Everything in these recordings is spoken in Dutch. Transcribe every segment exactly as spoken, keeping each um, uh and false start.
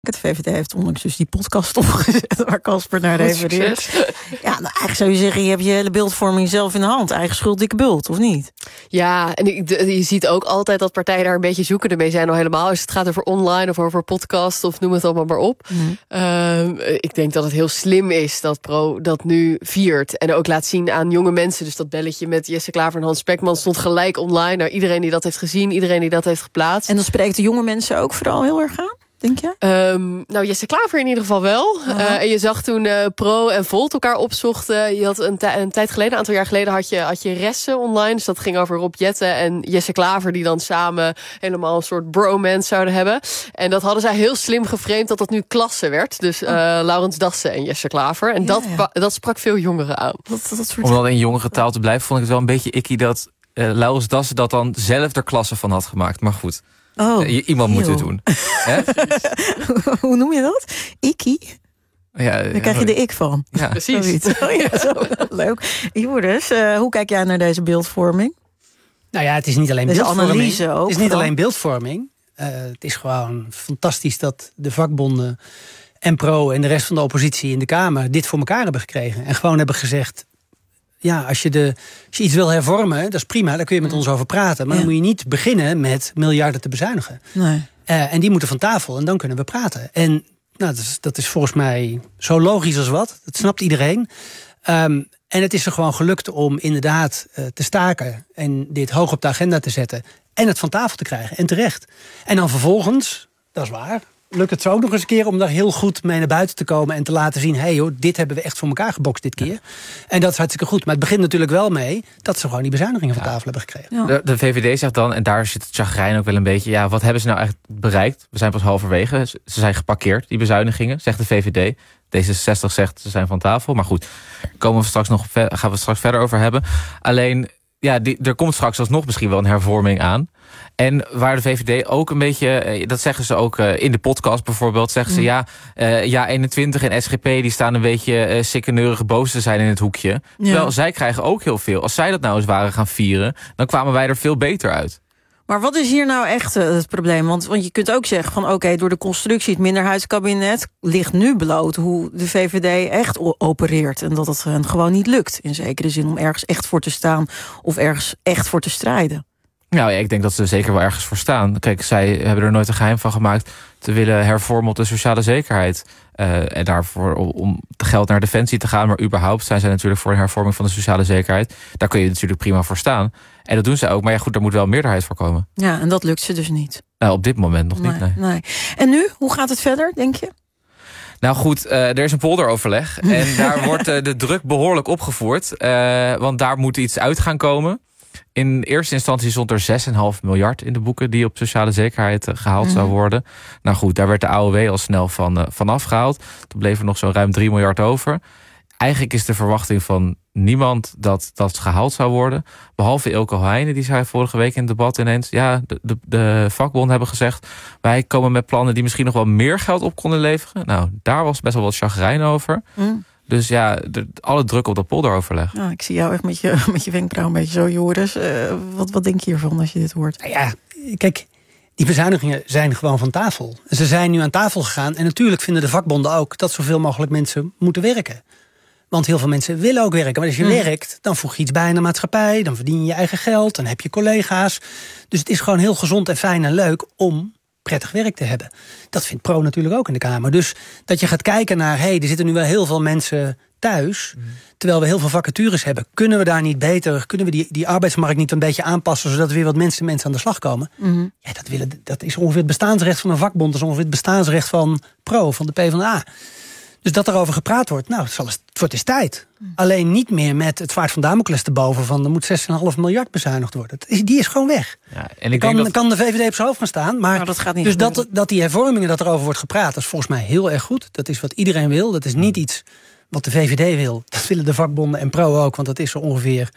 De V V D heeft onlangs dus die podcast opgezet waar Casper naar refereert. Ja, nou, eigenlijk zou je zeggen, je hebt je hele beeldvorming zelf in de hand. Eigen schuld, dikke bult, of niet? Ja, en je ziet ook altijd dat partijen daar een beetje zoekende mee zijn al helemaal. Als het gaat over online of over podcast of noem het allemaal maar op. Mm. Uh, ik denk dat het heel slim is dat Pro dat nu viert. En ook laat zien aan jonge mensen. Dus dat belletje met Jesse Klaver en Hans Spekman stond gelijk online. Nou, iedereen die dat heeft gezien, iedereen die dat heeft geplaatst. En dat spreekt de jonge mensen ook vooral heel erg aan? Denk je? Um, nou, Jesse Klaver in ieder geval wel. Uh, en je zag toen uh, Pro en Volt elkaar opzochten. Je had een, t- een tijd geleden, een aantal jaar geleden, had je, had je Ressen online. Dus dat ging over Rob Jetten en Jesse Klaver, die dan samen helemaal een soort bromance zouden hebben. En dat hadden zij heel slim geframed dat dat nu klasse werd. Dus uh, oh. Laurens Dassen en Jesse Klaver. En ja, dat, ja. dat sprak veel jongeren aan. Dat, dat soort... Om dan in jongere taal te blijven, vond ik het wel een beetje ikkie dat uh, Laurens Dassen dat dan zelf er klasse van had gemaakt. Maar goed. Oh, uh, iemand moet het doen. Hoe noem je dat? Ikkie? Ja, Daar krijg je de ik van. Ja, precies. Oh, ja, zo, leuk. Joris, uh, hoe kijk jij naar deze beeldvorming? Nou ja, het is niet alleen deze beeldvorming. Analyse ook, het is niet vooral. alleen beeldvorming. Uh, het is gewoon fantastisch dat de vakbonden en Pro en de rest van de oppositie in de Kamer dit voor elkaar hebben gekregen. En gewoon hebben gezegd, ja, als je, de, als je iets wil hervormen, dat is prima, daar kun je met ons over praten. Maar ja. dan moet je niet beginnen met miljarden te bezuinigen. Nee. Uh, en die moeten van tafel en dan kunnen we praten. En nou, dat, is, dat is volgens mij zo logisch als wat. Dat snapt iedereen. Um, en het is er gewoon gelukt om inderdaad uh, te staken en dit hoog op de agenda te zetten. En het van tafel te krijgen. En terecht. En dan vervolgens, dat is waar, lukt het zo ook nog eens een keer om daar heel goed mee naar buiten te komen en te laten zien, hé hey joh, dit hebben we echt voor elkaar gebokst dit keer. Ja. En dat is hartstikke goed. Maar het begint natuurlijk wel mee dat ze gewoon die bezuinigingen van ja. tafel hebben gekregen. Ja. De, de V V D zegt dan, en daar zit het chagrijn ook wel een beetje, ja, wat hebben ze nou echt bereikt? We zijn pas halverwege. Ze zijn geparkeerd, die bezuinigingen, zegt de V V D. D zesenzestig zegt, ze zijn van tafel. Maar goed, komen we straks nog, gaan we het straks verder over hebben. Alleen, ja, die, er komt straks alsnog misschien wel een hervorming aan. En waar de V V D ook een beetje, dat zeggen ze ook in de podcast bijvoorbeeld, zeggen ze mm. ja, uh, ja eenentwintig en S G P die staan een beetje uh, sikkeneurig boos te zijn in het hoekje. Ja. Terwijl zij krijgen ook heel veel. Als zij dat nou eens waren gaan vieren, dan kwamen wij er veel beter uit. Maar wat is hier nou echt uh, het probleem? Want, want je kunt ook zeggen van oké, okay, door de constructie, het minderheidskabinet ligt nu bloot hoe de V V D echt opereert. En dat het uh, gewoon niet lukt, in zekere zin, om ergens echt voor te staan of ergens echt voor te strijden. Nou ja, ik denk dat ze zeker wel ergens voor staan. Kijk, zij hebben er nooit een geheim van gemaakt te willen hervormen op de sociale zekerheid. Uh, en daarvoor om geld naar defensie te gaan. Maar überhaupt zijn zij natuurlijk voor een hervorming van de sociale zekerheid. Daar kun je natuurlijk prima voor staan. En dat doen ze ook. Maar ja, goed, daar moet wel een meerderheid voor komen. Ja, en dat lukt ze dus niet. Nou, op dit moment nog nee, niet, nee. nee. En nu? Hoe gaat het verder, denk je? Nou goed, uh, er is een polderoverleg. En daar wordt uh, de druk behoorlijk opgevoerd. Uh, want daar moet iets uit gaan komen. In eerste instantie stond er zes komma vijf miljard in de boeken die op sociale zekerheid uh, gehaald mm. zou worden. Nou goed, daar werd de A O W al snel van, uh, van afgehaald. Toen bleef er nog zo'n ruim drie miljard over. Eigenlijk is de verwachting van niemand dat dat gehaald zou worden. Behalve Ilke Heijnen, die zei vorige week in het debat ineens, ja, de, de, de vakbonden hebben gezegd, wij komen met plannen die misschien nog wel meer geld op konden leveren. Nou, daar was best wel wat chagrijn over. Mm. Dus ja, de, alle druk op dat polderoverleg. Nou, ik zie jou echt met je, met je wenkbrauw een beetje zo, Joris. Uh, wat, wat denk je hiervan als je dit hoort? Nou ja, kijk, die bezuinigingen zijn gewoon van tafel. Ze zijn nu aan tafel gegaan. En natuurlijk vinden de vakbonden ook dat zoveel mogelijk mensen moeten werken. Want heel veel mensen willen ook werken. Maar als je mm. werkt, dan voeg je iets bij aan de maatschappij. Dan verdien je je eigen geld. Dan heb je collega's. Dus het is gewoon heel gezond en fijn en leuk om prettig werk te hebben. Dat vindt Pro natuurlijk ook in de Kamer. Dus dat je gaat kijken naar, hé, hey, er zitten nu wel heel veel mensen thuis. Mm. Terwijl we heel veel vacatures hebben. Kunnen we daar niet beter, kunnen we die, die arbeidsmarkt niet een beetje aanpassen, zodat er weer wat mensen, mensen aan de slag komen? Mm. Ja, dat, willen, dat is ongeveer het bestaansrecht van een vakbond. Dat is ongeveer het bestaansrecht van Pro, van de PvdA. Dus dat erover gepraat wordt, nou, het, zal eens, het wordt eens tijd. Mm. Alleen niet meer met het zwaard van Damocles erboven van er moet zes komma vijf miljard bezuinigd worden. Dat is, die is gewoon weg. Ja, en ik kan, denk dat... kan de V V D op zijn hoofd gaan staan, maar, maar dat gaat niet dus dat, dat die hervormingen, dat erover wordt gepraat, dat is volgens mij heel erg goed. Dat is wat iedereen wil. Dat is niet iets wat de V V D wil. Dat willen de vakbonden en Pro ook, want dat is zo ongeveer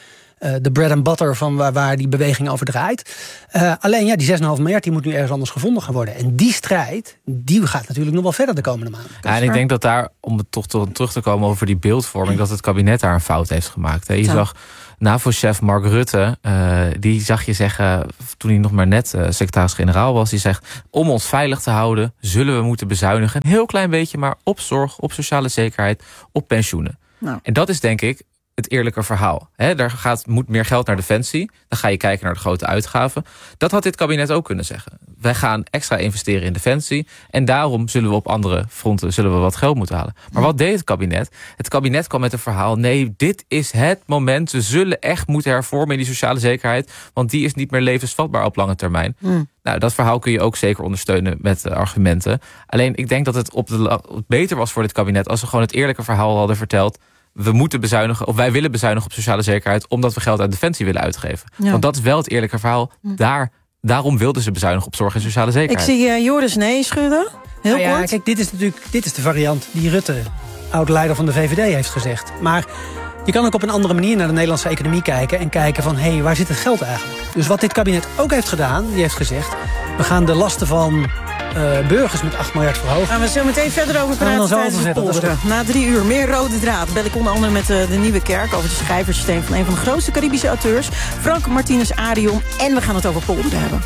uh, de bread and butter van waar, waar die beweging over draait. Uh, alleen ja, die zes komma vijf miljard die moet nu ergens anders gevonden gaan worden. En die strijd, die gaat natuurlijk nog wel verder de komende maanden. Ja, en ik denk dat daar, om het toch terug te komen over die beeldvorming, dat het kabinet daar een fout heeft gemaakt. Hè. Je ja. zag NAVO-chef Mark Rutte, uh, die zag je zeggen, toen hij nog maar net uh, secretaris-generaal was, die zegt, om ons veilig te houden, zullen we moeten bezuinigen. Een heel klein beetje, maar op zorg, op sociale zekerheid, op pensioenen. Nou. En dat is denk ik het eerlijke verhaal. He, daar gaat, moet meer geld naar defensie. Dan ga je kijken naar de grote uitgaven. Dat had dit kabinet ook kunnen zeggen. Wij gaan extra investeren in defensie. En daarom zullen we op andere fronten zullen we wat geld moeten halen. Maar wat deed het kabinet? Het kabinet kwam met een verhaal. Nee, dit is het moment. We zullen echt moeten hervormen in die sociale zekerheid. Want die is niet meer levensvatbaar op lange termijn. Mm. Nou, dat verhaal kun je ook zeker ondersteunen met uh, argumenten. Alleen, ik denk dat het op de, beter was voor dit kabinet als ze gewoon het eerlijke verhaal hadden verteld. We moeten bezuinigen, of wij willen bezuinigen op sociale zekerheid, omdat we geld aan defensie willen uitgeven. Ja. Want dat is wel het eerlijke verhaal. Daar, daarom wilden ze bezuinigen op zorg en sociale zekerheid. Ik zie uh, Joris nee schudden. Heel nou ja, kort. Kijk, dit is natuurlijk dit is de variant die Rutte, oud-leider van de V V D, heeft gezegd. Maar je kan ook op een andere manier naar de Nederlandse economie kijken en kijken van, hé, hey, waar zit het geld eigenlijk? Dus wat dit kabinet ook heeft gedaan, die heeft gezegd, we gaan de lasten van Uh, burgers met acht miljard verhogen. Gaan we zo meteen verder over praten tijdens de polderen. Na drie uur meer rode draad bel ik onder andere met uh, de Nieuwe Kerk over het schrijverssysteem van een van de grootste Caribische auteurs, Frank Martinez Arion. En we gaan het over polderen hebben.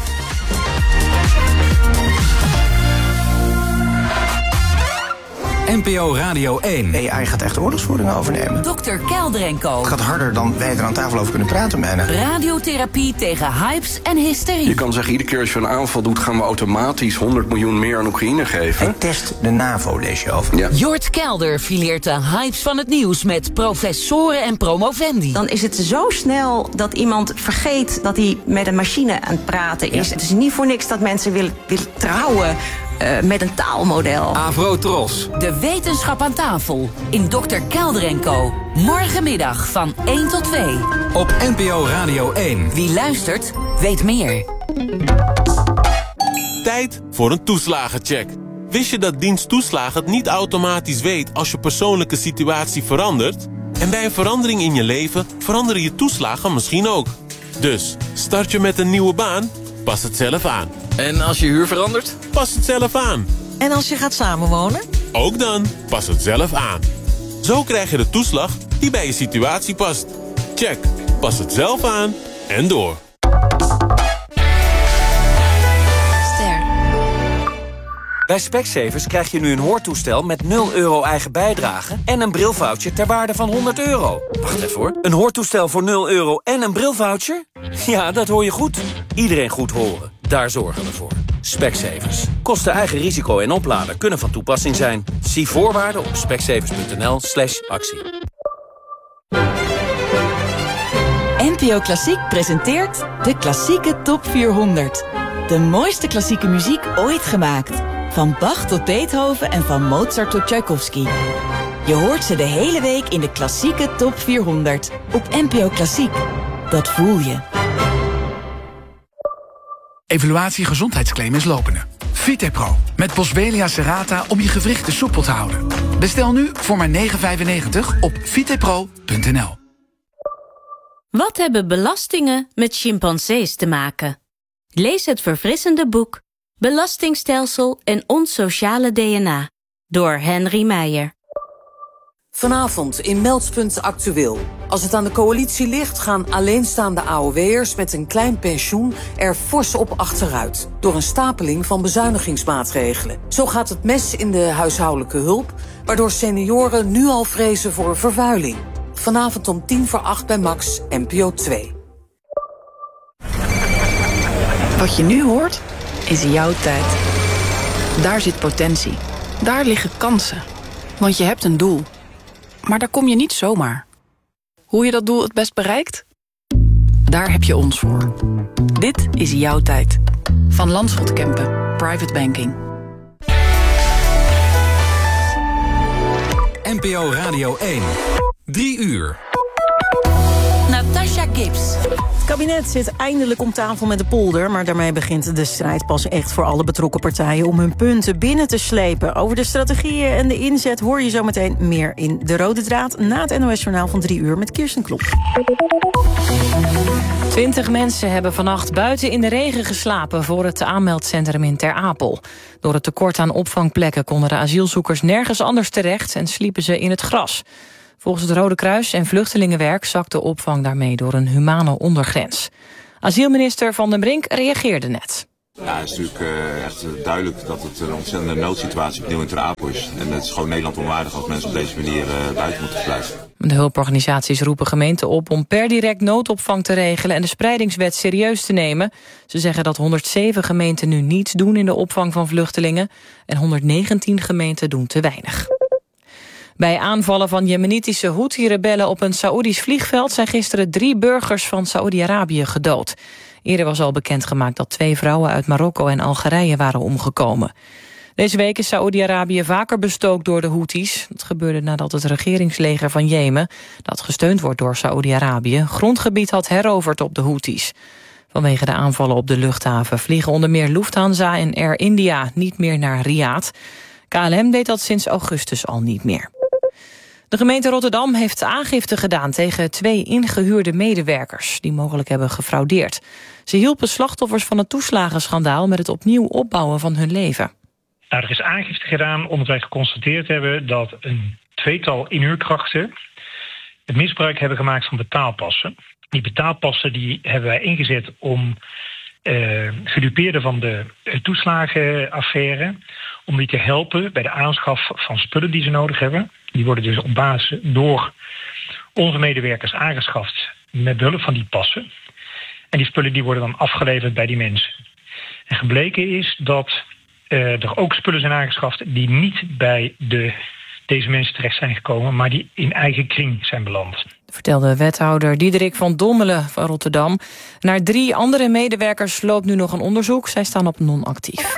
N P O Radio één. A I gaat echt de oorlogsvoering overnemen. dokter Kelder en Co. Het gaat harder dan wij er aan tafel over kunnen praten bijna. Radiotherapie tegen hypes en hysterie. Je kan zeggen, iedere keer als je een aanval doet, gaan we automatisch honderd miljoen meer aan Oekraïne geven. En test de NAVO, lees je over. Ja. Jort Kelder fileert de hypes van het nieuws met professoren en promovendi. Dan is het zo snel dat iemand vergeet dat hij met een machine aan het praten is. Ja. Het is niet voor niks dat mensen willen, willen trouwen Uh, met een taalmodel. Avro Tros. De wetenschap aan tafel in dokter Kelder en Co. Morgenmiddag van één tot twee. Op N P O Radio één. Wie luistert, weet meer. Tijd voor een toeslagencheck. Wist je dat dienst toeslagen het niet automatisch weet als je persoonlijke situatie verandert? En bij een verandering in je leven veranderen je toeslagen misschien ook. Dus, start je met een nieuwe baan? Pas het zelf aan. En als je huur verandert? Pas het zelf aan. En als je gaat samenwonen? Ook dan, pas het zelf aan. Zo krijg je de toeslag die bij je situatie past. Check, pas het zelf aan en door. Ster. Bij Specsavers krijg je nu een hoortoestel met nul euro eigen bijdrage en een brilvoucher ter waarde van honderd euro. Wacht even hoor. Een hoortoestel voor nul euro en een brilvoucher? Ja, dat hoor je goed. Iedereen goed horen. Daar zorgen we voor. Specsavers. Kosten eigen risico en opladen kunnen van toepassing zijn. Zie voorwaarden op specsavers.nl slash actie. N P O Klassiek presenteert de Klassieke Top vierhonderd. De mooiste klassieke muziek ooit gemaakt. Van Bach tot Beethoven en van Mozart tot Tchaikovsky. Je hoort ze de hele week in de Klassieke Top vierhonderd. Op N P O Klassiek. Dat voel je. Evaluatie gezondheidsclaim is lopende. Vitepro met Boswellia serrata om je gewrichten soepel te houden. Bestel nu voor maar negen vijfennegentig op vitepro punt n l. Wat hebben belastingen met chimpansees te maken? Lees het verfrissende boek Belastingstelsel en ons sociale D N A door Henry Meijer. Vanavond in Meldpunt Actueel. Als het aan de coalitie ligt, gaan alleenstaande A O W'ers met een klein pensioen er fors op achteruit. Door een stapeling van bezuinigingsmaatregelen. Zo gaat het mes in de huishoudelijke hulp, waardoor senioren nu al vrezen voor vervuiling. Vanavond om tien voor acht bij Max, N P O twee. Wat je nu hoort, is jouw tijd. Daar zit potentie. Daar liggen kansen. Want je hebt een doel. Maar daar kom je niet zomaar. Hoe je dat doel het best bereikt? Daar heb je ons voor. Dit is jouw tijd. Van Landschot Kempen, Private Banking. N P O Radio één. Drie uur. Natasha Gibbs. Het kabinet zit eindelijk om tafel met de polder, maar daarmee begint de strijd pas echt voor alle betrokken partijen om hun punten binnen te slepen. Over de strategieën en de inzet hoor je zo meteen meer in De Rode Draad na het N O S-journaal van drie uur met Kirsten Klop. Twintig mensen hebben vannacht buiten in de regen geslapen voor het aanmeldcentrum in Ter Apel. Door het tekort aan opvangplekken konden de asielzoekers nergens anders terecht en sliepen ze in het gras. Volgens het Rode Kruis en Vluchtelingenwerk zakt de opvang daarmee door een humane ondergrens. Asielminister Van den Brink reageerde net. Ja, het is natuurlijk uh, echt duidelijk dat het een ontzettende noodsituatie opnieuw in Ter Apel is. En het is gewoon Nederland onwaardig als mensen op deze manier uh, buiten moeten blijven. De hulporganisaties roepen gemeenten op om per direct noodopvang te regelen en de spreidingswet serieus te nemen. Ze zeggen dat honderdzeven gemeenten nu niets doen in de opvang van vluchtelingen en honderddegentien gemeenten doen te weinig. Bij aanvallen van jemenitische Houthi-rebellen op een Saoedisch vliegveld zijn gisteren drie burgers van Saoedi-Arabië gedood. Eerder was al bekendgemaakt dat twee vrouwen uit Marokko en Algerije waren omgekomen. Deze week is Saoedi-Arabië vaker bestookt door de Houthis. Dat gebeurde nadat het regeringsleger van Jemen, dat gesteund wordt door Saoedi-Arabië, grondgebied had heroverd op de Houthis. Vanwege de aanvallen op de luchthaven vliegen onder meer Lufthansa en Air India niet meer naar Riyadh. K L M deed dat sinds augustus al niet meer. De gemeente Rotterdam heeft aangifte gedaan tegen twee ingehuurde medewerkers die mogelijk hebben gefraudeerd. Ze hielpen slachtoffers van het toeslagenschandaal met het opnieuw opbouwen van hun leven. Nou, er is aangifte gedaan omdat wij geconstateerd hebben dat een tweetal inhuurkrachten het misbruik hebben gemaakt van betaalpassen. Die betaalpassen die hebben wij ingezet om uh, gedupeerden van de uh, toeslagenaffaire, om die te helpen bij de aanschaf van spullen die ze nodig hebben. Die worden dus op basis door onze medewerkers aangeschaft met behulp van die passen. En die spullen die worden dan afgeleverd bij die mensen. En gebleken is dat uh, er ook spullen zijn aangeschaft die niet bij de, deze mensen terecht zijn gekomen, maar die in eigen kring zijn beland. Vertelde wethouder Diederik van Dommelen van Rotterdam. Naar drie andere medewerkers loopt nu nog een onderzoek. Zij staan op non-actief.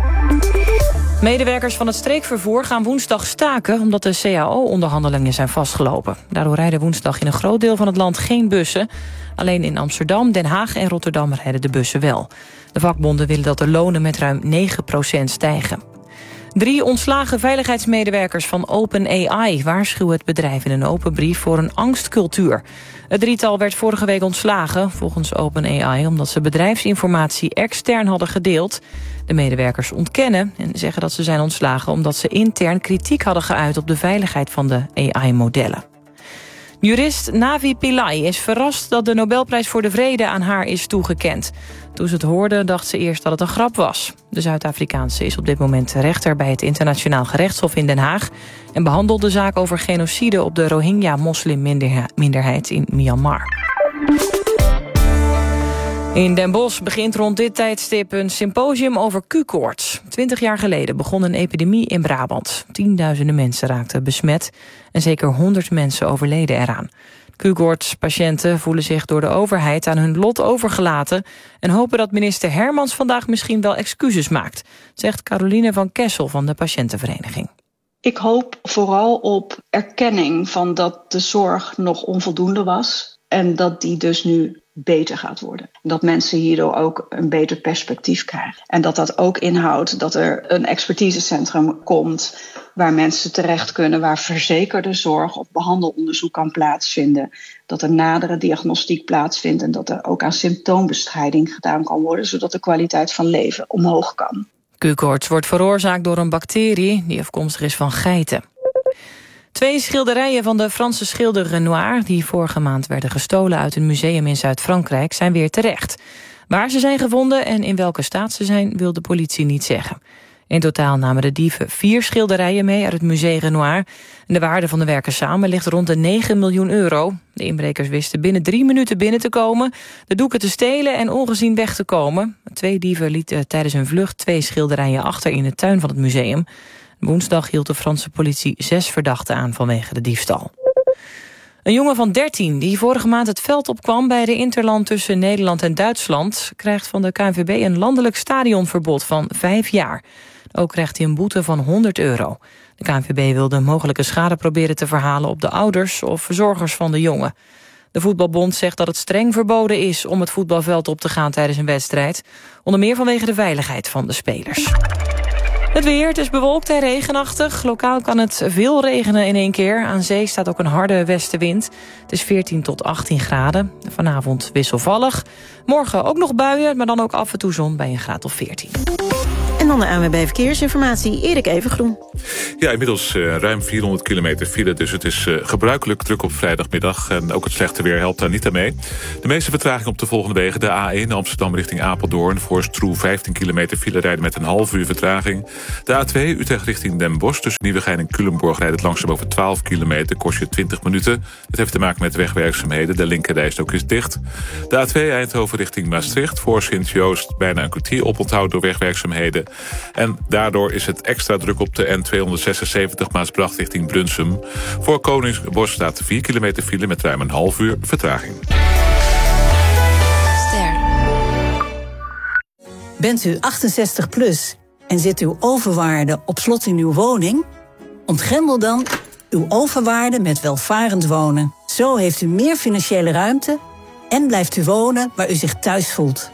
Medewerkers van het streekvervoer gaan woensdag staken omdat de C A O-onderhandelingen zijn vastgelopen. Daardoor rijden woensdag in een groot deel van het land geen bussen. Alleen in Amsterdam, Den Haag en Rotterdam rijden de bussen wel. De vakbonden willen dat de lonen met ruim negen procent stijgen. Drie ontslagen veiligheidsmedewerkers van OpenAI waarschuwen het bedrijf in een open brief voor een angstcultuur. Het drietal werd vorige week ontslagen, volgens OpenAI, omdat ze bedrijfsinformatie extern hadden gedeeld. De medewerkers ontkennen en zeggen dat ze zijn ontslagen omdat ze intern kritiek hadden geuit op de veiligheid van de A I-modellen. Jurist Navi Pillay is verrast dat de Nobelprijs voor de Vrede aan haar is toegekend. Toen ze het hoorde, dacht ze eerst dat het een grap was. De Zuid-Afrikaanse is op dit moment rechter bij het Internationaal Gerechtshof in Den Haag en behandelt de zaak over genocide op de Rohingya-moslimminderheid in Myanmar. In Den Bosch begint rond dit tijdstip een symposium over Q-koorts. Twintig jaar geleden begon een epidemie in Brabant. Tienduizenden mensen raakten besmet en zeker honderd mensen overleden eraan. Q-koortspatiënten voelen zich door de overheid aan hun lot overgelaten en hopen dat minister Hermans vandaag misschien wel excuses maakt, zegt Caroline van Kessel van de patiëntenvereniging. Ik hoop vooral op erkenning van dat de zorg nog onvoldoende was en dat die dus nu beter gaat worden. Dat mensen hierdoor ook een beter perspectief krijgen. En dat dat ook inhoudt dat er een expertisecentrum komt waar mensen terecht kunnen, waar verzekerde zorg of behandelonderzoek kan plaatsvinden. Dat er nadere diagnostiek plaatsvindt en dat er ook aan symptoombestrijding gedaan kan worden, zodat de kwaliteit van leven omhoog kan. Q-koorts wordt veroorzaakt door een bacterie die afkomstig is van geiten. Twee schilderijen van de Franse schilder Renoir, die vorige maand werden gestolen uit een museum in Zuid-Frankrijk, zijn weer terecht. Waar ze zijn gevonden en in welke staat ze zijn, wil de politie niet zeggen. In totaal namen de dieven vier schilderijen mee uit het Musée Renoir. En de waarde van de werken samen ligt rond de negen miljoen euro. De inbrekers wisten binnen drie minuten binnen te komen, de doeken te stelen en ongezien weg te komen. Twee dieven lieten tijdens hun vlucht twee schilderijen achter in de tuin van het museum. Woensdag hield de Franse politie zes verdachten aan vanwege de diefstal. Een jongen van dertien die vorige maand het veld opkwam bij de interland tussen Nederland en Duitsland krijgt van de K N V B een landelijk stadionverbod van vijf jaar. Ook krijgt hij een boete van honderd euro. De K N V B wilde mogelijke schade proberen te verhalen op de ouders of verzorgers van de jongen. De voetbalbond zegt dat het streng verboden is om het voetbalveld op te gaan tijdens een wedstrijd. Onder meer vanwege de veiligheid van de spelers. Het weer, het is bewolkt en regenachtig. Lokaal kan het veel regenen in één keer. Aan zee staat ook een harde westenwind. Het is veertien tot achttien graden. Vanavond wisselvallig. Morgen ook nog buien, maar dan ook af en toe zon bij een graad of veertien. En dan de A N W B Verkeersinformatie, Erik Evengroen. Ja, inmiddels uh, ruim vierhonderd kilometer file, dus het is uh, gebruikelijk druk op vrijdagmiddag. En ook het slechte weer helpt daar niet aan mee. De meeste vertraging op de volgende wegen. De A één Amsterdam richting Apeldoorn. Voor Stroe vijftien kilometer file rijden met een half uur vertraging. De A twee Utrecht richting Den Bosch. Tussen Nieuwegein en Culemborg rijdt het langzaam over twaalf kilometer. Kost je twintig minuten. Het heeft te maken met wegwerkzaamheden. De linkerrijstrook is dicht. De A twee Eindhoven richting Maastricht. Voor Sint-Joost bijna een kwartier oponthoud door wegwerkzaamheden. En daardoor is het extra druk op de N tweehonderdzesenzeventig Maasbracht richting Brunsum. Voor Koningsbos staat vier kilometer file met ruim een half uur vertraging. Ster. Bent u achtenzestig plus en zit uw overwaarde op slot in uw woning? Ontgrendel dan uw overwaarde met welvarend wonen. Zo heeft u meer financiële ruimte en blijft u wonen waar u zich thuis voelt.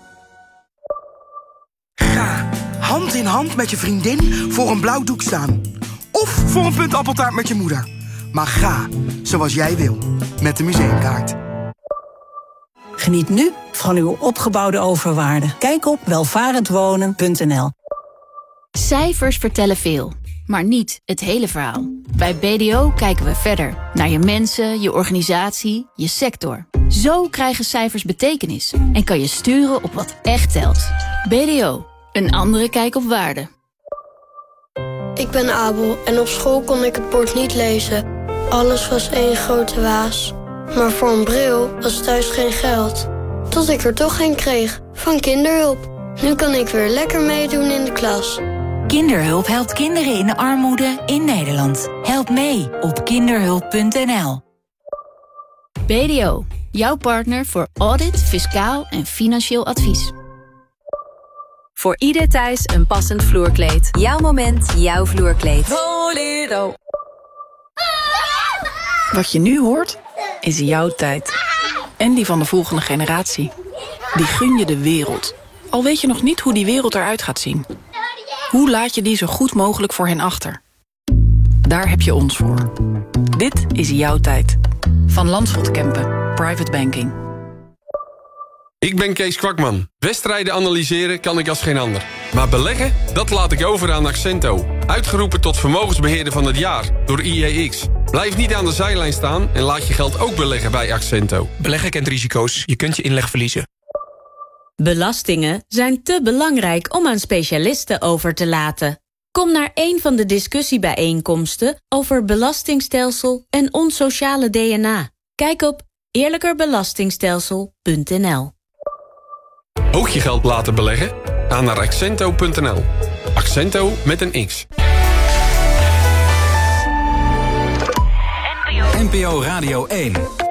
Ga hand in hand met je vriendin voor een blauw doek staan. Of voor een puntappeltaart met je moeder. Maar ga zoals jij wil, met de museumkaart. Geniet nu van uw opgebouwde overwaarde. Kijk op welvarendwonen punt n l. Cijfers vertellen veel, maar niet het hele verhaal. Bij B D O kijken we verder. Naar je mensen, je organisatie, je sector. Zo krijgen cijfers betekenis en kan je sturen op wat echt telt. B D O, een andere kijk op waarde. Ik ben Abel en op school kon ik het bord niet lezen. Alles was één grote waas. Maar voor een bril was thuis geen geld. Tot ik er toch een kreeg, van Kinderhulp. Nu kan ik weer lekker meedoen in de klas. Kinderhulp helpt kinderen in armoede in Nederland. Help mee op kinderhulp punt n l. B D O, jouw partner voor audit, fiscaal en financieel advies. Voor ieder thuis een passend vloerkleed. Jouw moment, jouw vloerkleed. Voledo. Wat je nu hoort, is jouw tijd. En die van de volgende generatie. Die gun je de wereld. Al weet je nog niet hoe die wereld eruit gaat zien. Hoe laat je die zo goed mogelijk voor hen achter? Daar heb je ons voor. Dit is jouw tijd. Van Landschot Kempen, Private Banking. Ik ben Kees Kwakman. Wedstrijden analyseren kan ik als geen ander. Maar beleggen, dat laat ik over aan Accento. Uitgeroepen tot vermogensbeheerder van het jaar door I E X. Blijf niet aan de zijlijn staan en laat je geld ook beleggen bij Accento. Beleggen kent risico's. Je kunt je inleg verliezen. Belastingen zijn te belangrijk om aan specialisten over te laten. Kom naar een van de discussiebijeenkomsten over belastingstelsel en ons sociale D N A. Kijk op eerlijkerbelastingstelsel punt n l. Ook je geld laten beleggen? Ga naar accento punt n l. Accento met een X. N P O Radio één.